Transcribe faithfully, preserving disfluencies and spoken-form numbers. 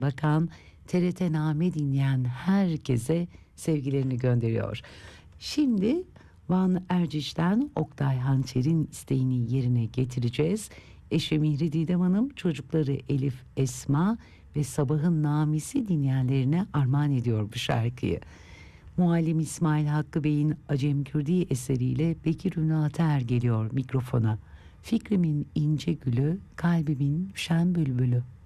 bakan, T R T Name dinleyen herkese sevgilerini gönderiyor. Şimdi Van Erciş'ten Oktay Hançer'in isteğini yerine getireceğiz. Eşi Mihri Didem Hanım, çocukları Elif, Esma ve Sabahın Namisi dinleyenlerine armağan ediyor bu şarkıyı. Muallim İsmail Hakkı Bey'in Acem Kürdi eseriyle Bekir Ünlü Ater geliyor mikrofona. Fikrimin ince gülü, kalbimin şen bülbülü.